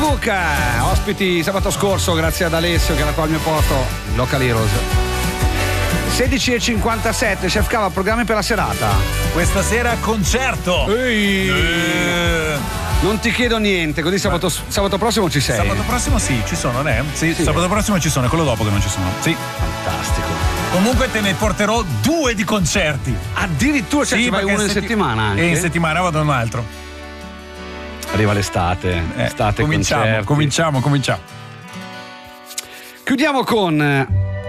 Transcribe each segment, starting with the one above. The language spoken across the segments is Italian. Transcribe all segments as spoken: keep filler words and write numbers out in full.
Facebook, ospiti sabato scorso grazie ad Alessio che era qua al mio posto, Local Heroes. sedici e cinquantasette, Chef Cava, programmi per la serata. Questa sera concerto. Ehi. Eh. Non ti chiedo niente, così sabato, sabato prossimo ci sei. Sabato prossimo sì, ci sono, eh? Sì, sì, sabato prossimo ci sono, è quello dopo che non ci sono. Sì. Fantastico. Comunque te ne porterò due di concerti. Addirittura, cioè, sì, ci vai uno in setti- settimana anche? E in settimana vado un altro. Arriva l'estate, Eh, estate, cominciamo, concerti. cominciamo, cominciamo. Chiudiamo con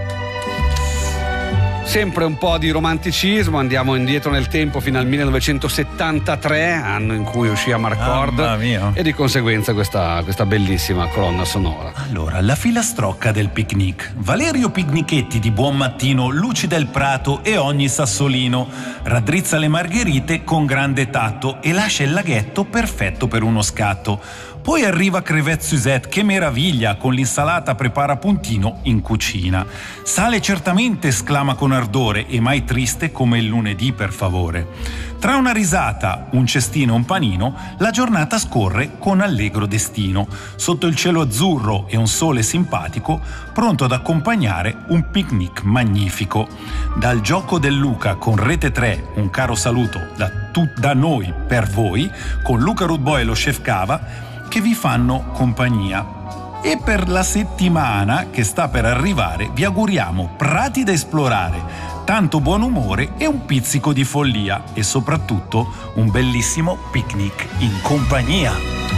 sempre un po' di romanticismo, andiamo indietro nel tempo fino al millenovecentosettantatré, anno in cui uscì Amarcord, Mamma mia. e di conseguenza questa, questa bellissima colonna sonora. Allora, la filastrocca del picnic. Valerio Picnichetti di Buon Mattino lucida il prato e ogni sassolino, raddrizza le margherite con grande tatto e lascia il laghetto perfetto per uno scatto. Poi arriva Crevette Suzette, che meraviglia, con l'insalata prepara puntino in cucina. Sale certamente, esclama con ardore, e mai triste come il lunedì, per favore. Tra una risata, un cestino e un panino, la giornata scorre con allegro destino. Sotto il cielo azzurro e un sole simpatico, pronto ad accompagnare un picnic magnifico. Dal gioco del Luca con Rete tre, un caro saluto da, tu- da noi per voi, con Luca Rudboy e lo Chef Cava, che vi fanno compagnia. E per la settimana che sta per arrivare vi auguriamo prati da esplorare, tanto buon umore e un pizzico di follia, e soprattutto un bellissimo picnic in compagnia.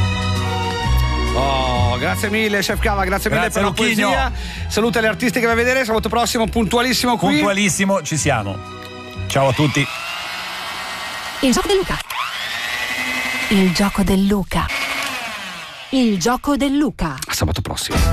Oh, grazie mille Chef Cava, grazie, Grazie, mille per la Lucchino. poesia. Saluta gli artisti che vai a vedere, sabato prossimo puntualissimo qui. Puntualissimo, ci siamo. Ciao a tutti. Il gioco del Luca. Il gioco del Luca. Il gioco del Luca. A sabato prossimo.